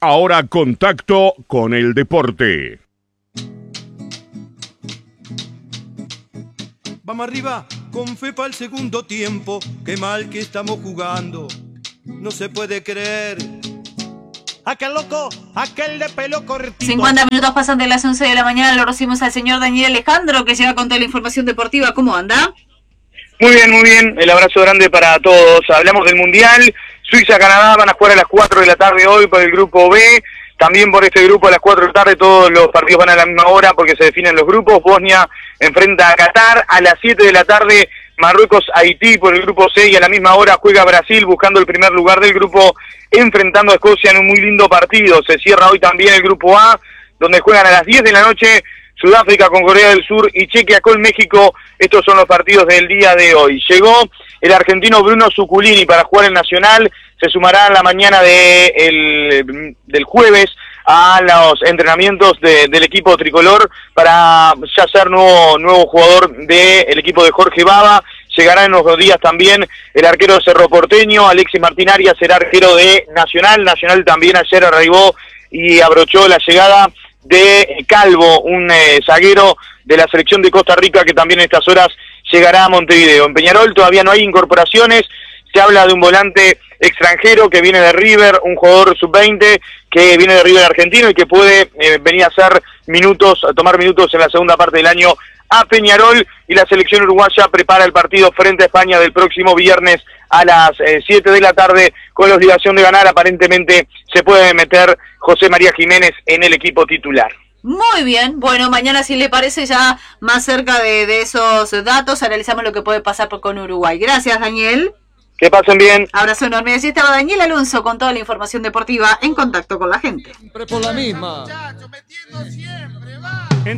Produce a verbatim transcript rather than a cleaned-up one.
Ahora contacto con el deporte. Vamos arriba, con fe para el segundo tiempo. Qué mal que estamos jugando. No se puede creer. Aquel loco, aquel de pelo cortito. cincuenta minutos pasan de las once de la mañana. Lo recibimos al señor Daniel Alejandro, que llega con toda la información deportiva. ¿Cómo anda? Muy bien, muy bien. El abrazo grande para todos. Hablamos del Mundial. Suiza-Canadá van a jugar a las cuatro de la tarde hoy por el grupo B. También por este grupo a las cuatro de la tarde todos los partidos van a la misma hora porque se definen los grupos. Bosnia enfrenta a Qatar. A las siete de la tarde Marruecos-Haití por el grupo C y a la misma hora juega Brasil buscando el primer lugar del grupo, enfrentando a Escocia en un muy lindo partido. Se cierra hoy también el grupo A, donde juegan a las diez de la noche Sudáfrica con Corea del Sur y Chequia con México. Estos son los partidos del día de hoy. Llegó el argentino Bruno Zuculini para jugar el Nacional. Se sumará en la mañana de el, del jueves a los entrenamientos de, del equipo tricolor para ya ser nuevo, nuevo jugador del equipo de Jorge Baba. Llegará en los dos días también el arquero de Cerro Porteño, Alexis Martín Arias, será arquero de Nacional. Nacional también ayer arribó y abrochó la llegada de Calvo, un eh, zaguero de la selección de Costa Rica que también en estas horas llegará a Montevideo. En Peñarol todavía no hay incorporaciones, se habla de un volante extranjero que viene de River, un jugador sub veinte que viene de River argentino y que puede eh, venir a hacer minutos, a tomar minutos en la segunda parte del año a Peñarol, y la selección uruguaya prepara el partido frente a España del próximo viernes a las eh, siete de la tarde con la obligación de ganar. Aparentemente se puede meter José María Jiménez en el equipo titular. Muy bien, bueno, mañana si le parece ya más cerca de, de esos datos, analizamos lo que puede pasar con Uruguay. Gracias, Daniel. Que pasen bien. Abrazo enorme. Así estaba Daniel Alonso con toda la información deportiva en contacto con la gente. Siempre por la misma.